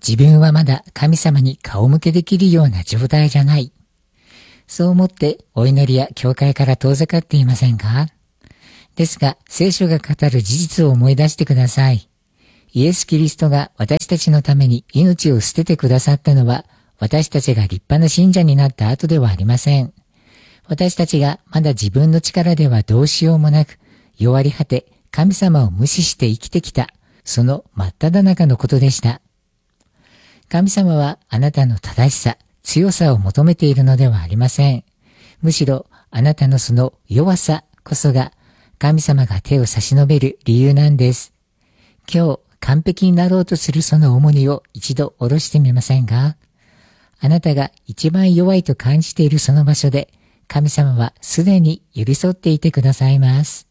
自分はまだ神様に顔向けできるような状態じゃない。そう思ってお祈りや教会から遠ざかっていませんか？ですが、聖書が語る事実を思い出してください。イエス・キリストが私たちのために命を捨ててくださったのは、私たちが立派な信者になった後ではありません。私たちがまだ自分の力ではどうしようもなく、弱り果て神様を無視して生きてきた、その真っ只中のことでした。神様はあなたの正しさ、強さを求めているのではありません。むしろあなたのその弱さこそが神様が手を差し伸べる理由なんです。今日完璧になろうとするその重荷を一度下ろしてみませんか？あなたが一番弱いと感じているその場所で神様はすでに寄り添っていてくださいます。